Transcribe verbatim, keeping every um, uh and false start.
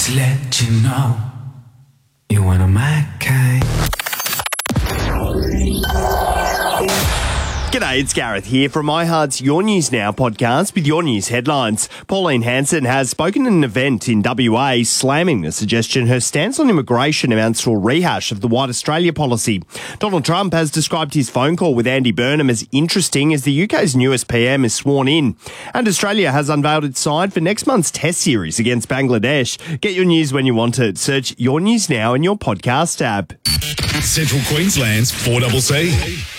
Just let you know you're one of my kind. G'day, it's Gareth here from iHeart's Your News Now podcast with your news headlines. Pauline Hanson has spoken at an event in W A slamming the suggestion her stance on immigration amounts to a rehash of the White Australia policy. Donald Trump has described his phone call with Andy Burnham as interesting as the U K's newest P M is sworn in. And Australia has unveiled its side for next month's Test series against Bangladesh. Get your news when you want it. Search Your News Now in your podcast app. Central Queensland's four C C.